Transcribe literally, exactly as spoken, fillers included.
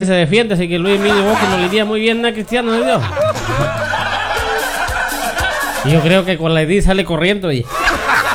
se defiende, así que Luis Emilio Bosch no le iría muy bien a Cristiano de Dios. Y yo creo que con la Edith sale corriendo y...